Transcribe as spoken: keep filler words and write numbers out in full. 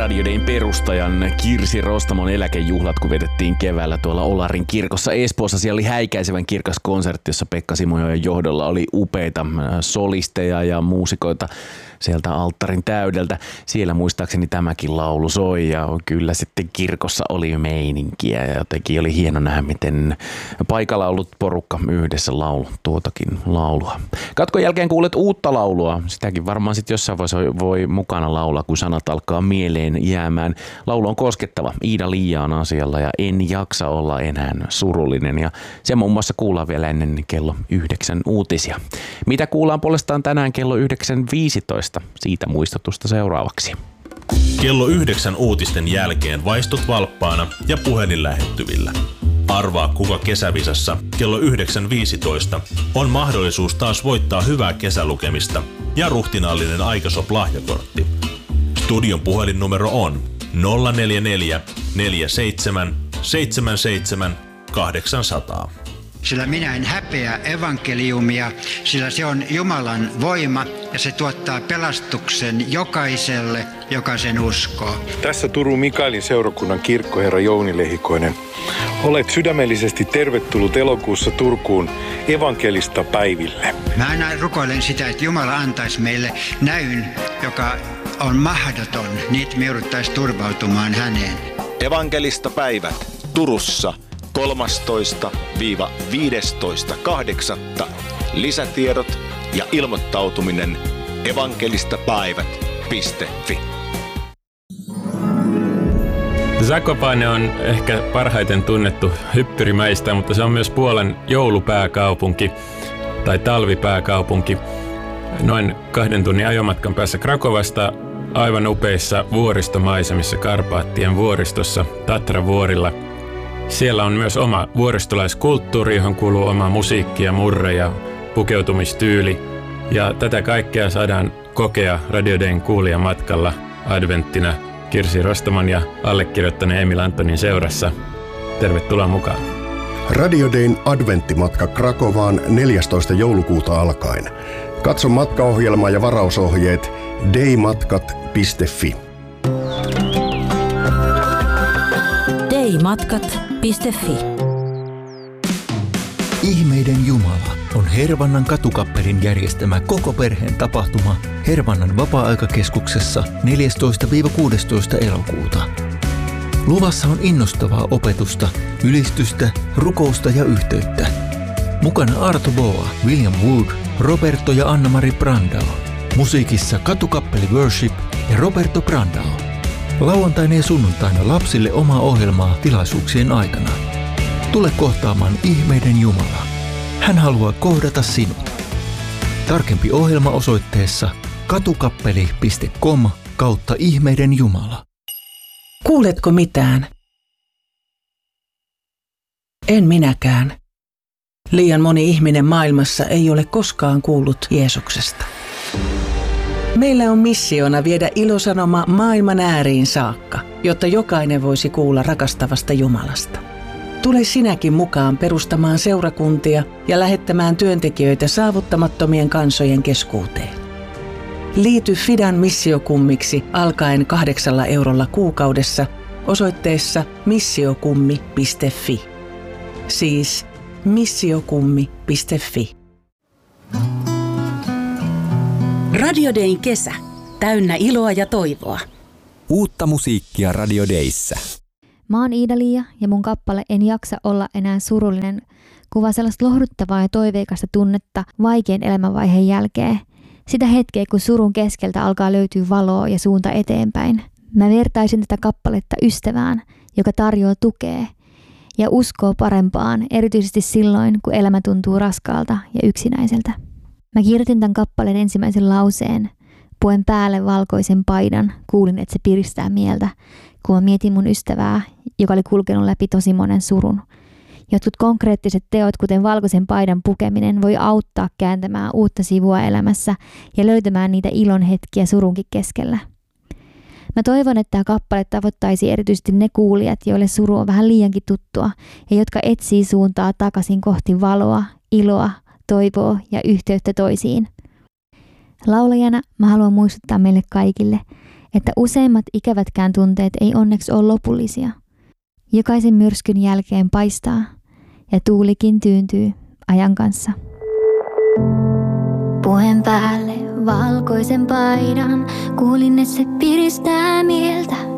Radio Dayn perustajan Kirsi Rostamon eläkejuhlat, kun vietettiin keväällä tuolla Olarin kirkossa Espoossa. Siellä oli häikäisevän kirkas konsertti, jossa Pekka Simojoen johdolla oli upeita solisteja ja muusikoita sieltä alttarin täydeltä. Siellä muistaakseni tämäkin laulu soi ja kyllä sitten kirkossa oli meininkiä ja jotenkin oli hieno nähdä, miten paikalla ollut porukka yhdessä laulu tuotakin laulua. Katkon jälkeen kuulet uutta laulua. Sitäkin varmaan sitten jossain vaiheessa voi mukana laulaa, kun sanat alkaa mieleen jäämään. Laulu on koskettava. Iida Liia on asialla ja En jaksa olla enää surullinen. Ja se muun muassa kuullaan vielä ennen kello yhdeksän uutisia. Mitä kuullaan puolestaan tänään kello yhdeksän viisitoista? Siitä muistutusta seuraavaksi. Kello yhdeksän uutisten jälkeen vaistut valppaana ja puhelin lähettyvillä. Arvaa kuka kesävisassa kello yhdeksän viisitoista on mahdollisuus taas voittaa hyvää kesälukemista ja ruhtinaallinen Aikasop-lahjakortti. Studion puhelinnumero on nolla neljä neljä neljä seitsemän seitsemän seitsemän kahdeksan nolla nolla. Sillä minä en häpeä evankeliumia, sillä se on Jumalan voima ja se tuottaa pelastuksen jokaiselle, joka sen uskoo. Tässä Turun Mikaelin seurakunnan kirkkoherra Jouni Lehikoinen. Olet sydämellisesti tervetullut elokuussa Turkuun evankelista päiville. Mä aina rukoilen sitä, että Jumala antaisi meille näyn, joka on mahdoton, niin me jouduttaisiin turvautumaan häneen. Evankelista päivät Turussa. kolmastoista viidestoista kahdeksatta Lisätiedot ja ilmoittautuminen evankelistapäivät piste fi. Zakopane on ehkä parhaiten tunnettu hyppyrimäistä, mutta se on myös Puolan joulupääkaupunki tai talvipääkaupunki. Noin kahden tunnin ajomatkan päässä Krakovasta aivan upeissa vuoristomaisemissa Karpaattien vuoristossa Tatra-vuorilla. Siellä on myös oma vuoristolaiskulttuuri, johon kuuluu oma musiikki ja murre ja pukeutumistyyli. Ja tätä kaikkea saadaan kokea Radio Dayn kuulijamatkalla adventtina Kirsi Rostamon ja allekirjoittaneen Emil Antonin seurassa. Tervetuloa mukaan. Radio Dayn adventtimatka Krakovaan neljästoista joulukuuta alkaen. Katso matkaohjelma ja varausohjeet daymatkat piste fi. daymatkat piste fi. Ihmeiden Jumala on Hervannan katukappelin järjestämä koko perheen tapahtuma Hervannan vapaa-aikakeskuksessa neljästoista kuudestoista elokuuta. Luvassa on innostavaa opetusta, ylistystä, rukousta ja yhteyttä. Mukana Arto Boa, William Wood, Roberto ja Anna-Mari Brandao. Musiikissa katukappeli Worship ja Roberto Brandao. Lauantaina ja sunnuntaina lapsille omaa ohjelmaa tilaisuuksien aikana. Tule kohtaamaan ihmeiden Jumala. Hän haluaa kohdata sinut. Tarkempi ohjelma osoitteessa katukappeli piste com kautta ihmeiden Jumala. Kuuletko mitään? En minäkään. Liian moni ihminen maailmassa ei ole koskaan kuullut Jeesuksesta. Meillä on missiona viedä ilosanoma maailman ääriin saakka, jotta jokainen voisi kuulla rakastavasta Jumalasta. Tule sinäkin mukaan perustamaan seurakuntia ja lähettämään työntekijöitä saavuttamattomien kansojen keskuuteen. Liity Fidan missiokummiksi alkaen kahdeksalla eurolla kuukaudessa osoitteessa missiokummi piste fi. Siis missiokummi piste fi. Radio Dayn kesä. Täynnä iloa ja toivoa. Uutta musiikkia Radio Dayssä. Mä oon Iida Liia ja mun kappale En jaksa olla enää surullinen kuvaa sellaista lohduttavaa ja toiveikasta tunnetta vaikean elämänvaiheen jälkeen. Sitä hetkeä, kun surun keskeltä alkaa löytyä valoa ja suunta eteenpäin. Mä vertaisin tätä kappaletta ystävään, joka tarjoaa tukea ja uskoo parempaan, erityisesti silloin, kun elämä tuntuu raskaalta ja yksinäiseltä. Mä kirjoitin tämän kappaleen ensimmäisen lauseen, puen päälle valkoisen paidan, kuulin, että se piristää mieltä, kun mä mietin mun ystävää, joka oli kulkenut läpi tosi monen surun. Jotkut konkreettiset teot, kuten valkoisen paidan pukeminen, voi auttaa kääntämään uutta sivua elämässä ja löytämään niitä ilon hetkiä surunkin keskellä. Mä toivon, että tämä kappale tavoittaisi erityisesti ne kuulijat, joille suru on vähän liiankin tuttua ja jotka etsii suuntaa takaisin kohti valoa, iloa, toivoa ja yhteyttä toisiin. Laulajana mä haluan muistuttaa meille kaikille, että useimmat ikävätkään tunteet ei onneksi ole lopullisia. Jokaisen myrskyn jälkeen paistaa ja tuulikin tyyntyy ajan kanssa. Puen päälle valkoisen paidan, kuulin, että se piristää mieltä.